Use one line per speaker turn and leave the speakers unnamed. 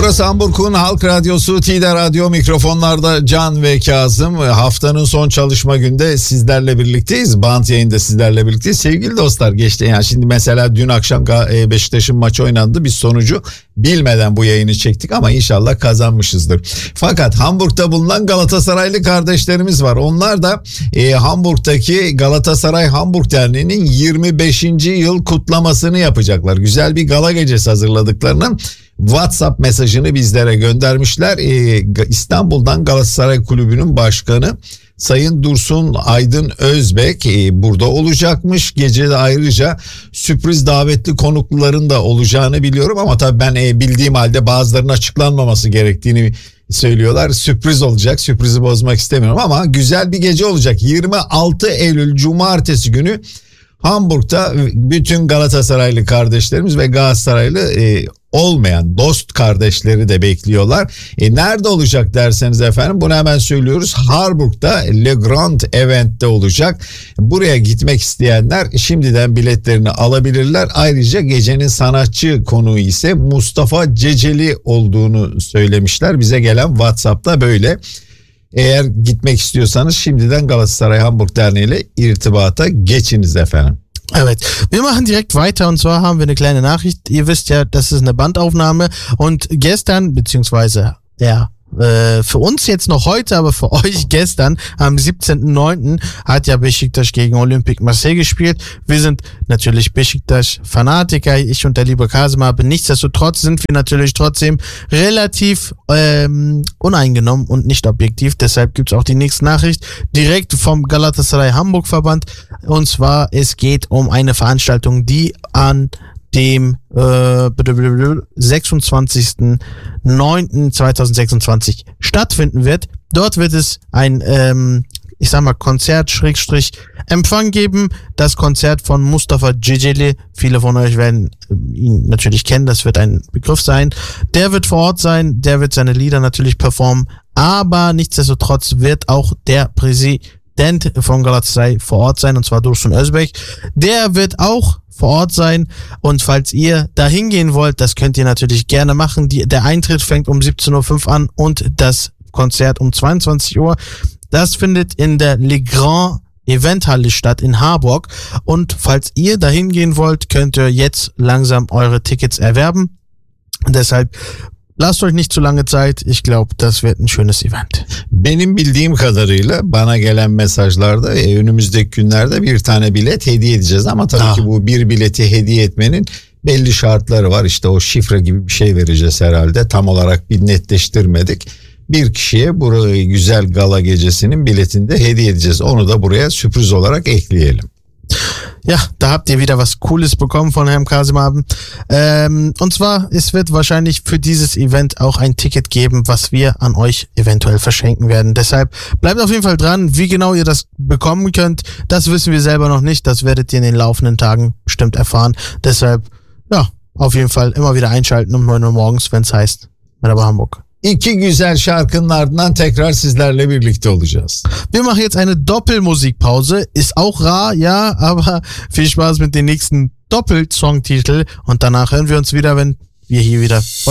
Burası Hamburg'un Halk Radyosu, TİDA Radyo, mikrofonlarda Can ve Kazım. Haftanın son çalışma günde sizlerle birlikteyiz. Bant yayında sizlerle birlikteyiz. Sevgili dostlar, geçti. Yani şimdi mesela dün akşam Beşiktaş'ın maçı oynandı. Biz sonucu bilmeden bu yayını çektik ama inşallah kazanmışızdır. Fakat Hamburg'da bulunan Galatasaraylı kardeşlerimiz var. Onlar da Hamburg'daki Galatasaray Hamburg Derneği'nin 25. yıl kutlamasını yapacaklar. Güzel bir gala gecesi hazırladıklarını WhatsApp mesajını bizlere göndermişler. İstanbul'dan Galatasaray Kulübü'nün başkanı Sayın Dursun Aydın Özbek burada olacakmış. Gecede ayrıca sürpriz davetli konukların da olacağını biliyorum ama tabii ben bildiğim halde bazılarının açıklanmaması gerektiğini söylüyorlar. Sürpriz olacak. Sürprizi bozmak istemiyorum ama güzel bir gece olacak. 26 Eylül Cumartesi günü Hamburg'da bütün Galatasaraylı kardeşlerimiz ve Galatasaraylı olmayan dost kardeşleri de bekliyorlar. Nerede olacak derseniz efendim, bunu hemen söylüyoruz. Harburg'da Le Grand Event'te olacak. Buraya gitmek isteyenler şimdiden biletlerini alabilirler. Ayrıca gecenin sanatçı konuğu ise Mustafa Ceceli olduğunu söylemişler. Bize gelen WhatsApp'ta böyle. Eğer gitmek istiyorsanız şimdiden Galatasaray Hamburg Derneği ile irtibata geçiniz efendim.
Evet, wir machen direkt weiter und zwar haben wir eine kleine Nachricht. Ihr wisst ja, das ist eine Bandaufnahme und gestern, beziehungsweise für uns jetzt noch heute, aber für euch gestern, am 17.09. hat ja Beşiktaş gegen Olympique Marseille gespielt. Wir sind natürlich Beşiktaş-Fanatiker, ich und der liebe Kasim, aber nichtsdestotrotz sind wir natürlich trotzdem relativ uneingenommen und nicht objektiv. Deshalb gibt's auch die nächste Nachricht direkt vom Galatasaray Hamburg Verband. Und zwar, es geht um eine Veranstaltung, die an dem 26.09.2026 stattfinden wird. Dort wird es ein, Konzert-Empfang geben. Das Konzert von Mustafa Ceceli. Viele von euch werden ihn natürlich kennen. Das wird ein Begriff sein. Der wird vor Ort sein. Der wird seine Lieder natürlich performen. Aber nichtsdestotrotz wird auch der Präsident von Galatasaray vor Ort sein. Und zwar Dursun Özbek. Der wird auch vor Ort sein, und falls ihr da hingehen wollt, das könnt ihr natürlich gerne machen. Der Eintritt fängt um 17.05 Uhr an und das Konzert um 22 Uhr. Das findet in der Le Grand Eventhalle statt in Harburg, und falls ihr da hingehen wollt, könnt ihr jetzt langsam eure Tickets erwerben. Deshalb lasst euch nicht zu lange Zeit. Ich glaube, das wird ein schönes Event.
Benim bildiğim kadarıyla bana gelen mesajlarda önümüzdeki günlerde bir tane bilet hediye edeceğiz. Ama tabii ki bu bir bileti hediye etmenin belli şartları var. İşte o şifre gibi bir şey vereceğiz herhalde. Tam olarak bir netleştirmedik. Bir kişiye bu güzel gala gecesinin biletini de hediye edeceğiz. Onu da buraya sürpriz olarak ekleyelim.
Ja, da habt ihr wieder was Cooles bekommen von Herrn Kasimaben. Und zwar, es wird wahrscheinlich für dieses Event auch ein Ticket geben, was wir an euch eventuell verschenken werden. Deshalb bleibt auf jeden Fall dran. Wie genau ihr das bekommen könnt, das wissen wir selber noch nicht. Das werdet ihr in den laufenden Tagen bestimmt erfahren. Deshalb, ja, auf jeden Fall immer wieder einschalten um 9 Uhr morgens, wenn es heißt Merhaba Hamburg.
İki güzel şarkının ardından tekrar sizlerle birlikte olacağız.
Wir machen jetzt eine Doppelmusikpause. Ist auch rar, ja, aber viel Spaß mit den nächsten Doppelsongtitel. Und danach hören wir uns wieder, wenn wir hier wieder